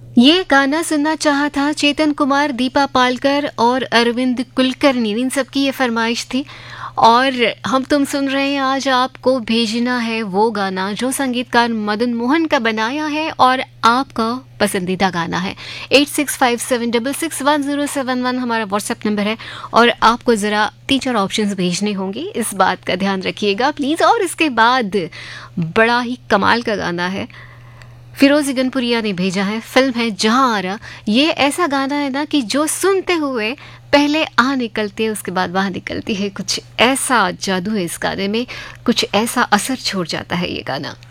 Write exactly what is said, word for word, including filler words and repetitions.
ये गाना सुनना चाहा था चेतन कुमार, दीपा पालकर और अरविंद कुलकर्णी, इन सबकी ये फरमाइश थी। और हम तुम सुन रहे हैं, आज आपको भेजना है वो गाना जो संगीतकार मदन मोहन का बनाया है और आपका पसंदीदा गाना है। Eight six five seven double six one zero seven one हमारा व्हाट्सएप नंबर है और आपको ज़रा तीन चार ऑप्शंस भेजने होंगे, इस बात का ध्यान रखिएगा प्लीज़। और इसके बाद बड़ा ही कमाल का गाना है, फिरोज गनपुरिया ने भेजा है, फिल्म है जहां आरा। ये ऐसा गाना है ना कि जो सुनते हुए पहले आ निकलती है, उसके बाद वहाँ निकलती है। कुछ ऐसा जादू है इस गाने में, कुछ ऐसा असर छोड़ जाता है ये गाना।